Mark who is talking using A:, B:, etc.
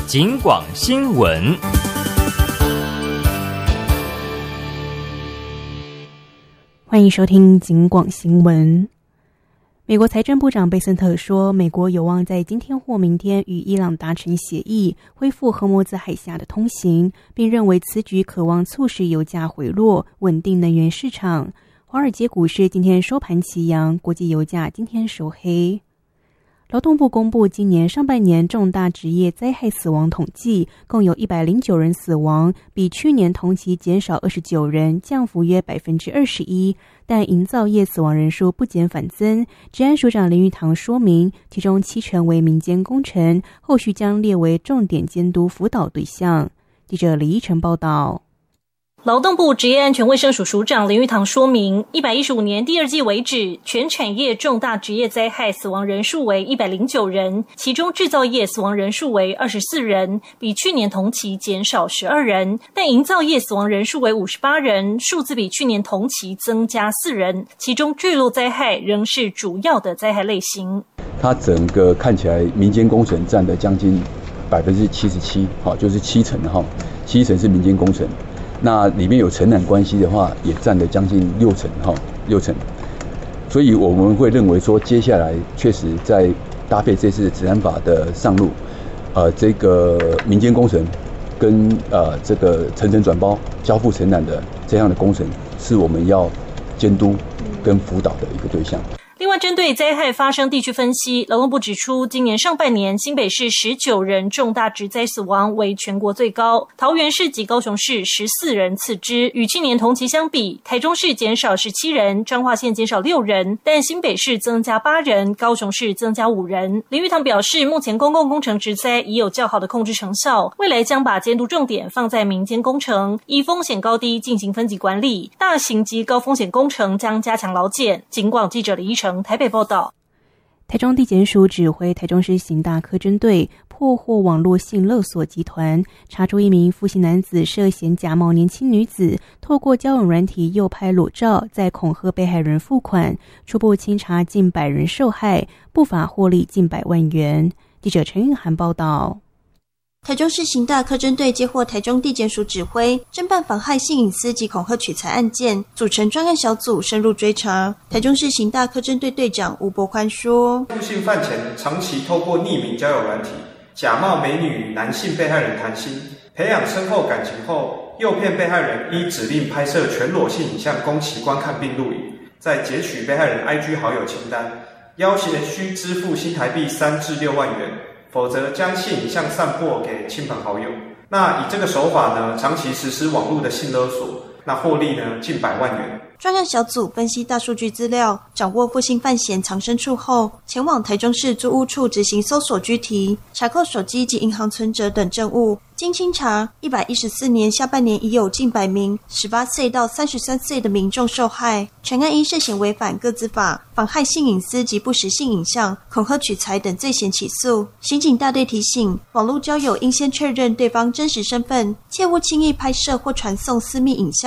A: 警广新闻。
B: 欢迎收听警广新闻。美国财政部长贝森特说，美国有望在今天或明天与伊朗达成协议，恢复荷姆兹海峡的通行，并认为此举可望促使油价回落，稳定能源市场。华尔街股市今天收盘齐扬，国际油价今天收黑。劳动部公布今年上半年重大职业灾害死亡统计，共有109人死亡，比去年同期减少29人，降幅约 21%， 但营造业死亡人数不减反增。治安署长林玉堂说明，其中7成为民间工程，后续将列为重点监督辅导对象。记者李依晨报道。
C: 劳动部职业安全卫生署署长林玉堂说明，115年第二季为止，全产业重大职业灾害死亡人数为109人，其中制造业死亡人数为24人，比去年同期减少12人，但营造业死亡人数为58人，数字比去年同期增加4人，其中坠落灾害仍是主要的灾害类型。
D: 它整个看起来民间工程占了将近77%，就是7成，7成是民间工程。那里面有承揽关系的话，也占了将近6成，所以我们会认为说，接下来确实在搭配这次治安法的上路，这个民间工程跟这个层转包、交付承揽的这样的工程，是我们要监督跟辅导的一个对象。
C: 另外，针对灾害发生地区分析，劳动部指出，今年上半年新北市19人重大职灾死亡为全国最高，桃园市及高雄市14人次之，与去年同期相比，台中市减少17人，彰化县减少6人，但新北市增加8人，高雄市增加5人。林玉堂表示，目前公共工程职灾已有较好的控制成效，未来将把监督重点放在民间工程，依风险高低进行分级管理，大型及高风险工程将加强劳检。警广记者李依晨台北报道。
B: 台中地检署指挥台中市刑大科侦队破获网络性勒索集团，查出一名负姓男子涉嫌假冒年轻女子，透过交友软体诱拍裸照，再恐吓被害人付款，初步清查近100人受害，不法获利近100万元。记者陈韵涵报道。
E: 台中市刑大科侦队接获台中地检署指挥，侦办妨害性隐私及恐吓取财案件，组成专案小组深入追查。台中市刑大科侦队队长吴伯宽说，
F: 负性犯前长期透过匿名交友软体，假冒美女男性被害人谈心，培养深厚感情后，诱骗被害人依指令拍摄全裸性影像供其观看并录影，再截取被害人 IG 好友清单，要挟需支付新台币3至6万元，否则将性影像散播给亲朋好友。那以这个手法呢，长期实施网络的性勒索，那获利呢近100万元。
E: 专案小组分析大数据资料，掌握负性犯嫌藏身处后，前往台中市租屋处执行搜索拘提，查扣手机及银行存折等证物。经清查，114年下半年已有近100名18岁到33岁的民众受害，全案因涉嫌违反个资法、妨害性隐私及不实性影像、恐吓取财等罪嫌起诉。刑警大队提醒，网络交友应先确认对方真实身份，切勿轻易拍摄或传送私密影像。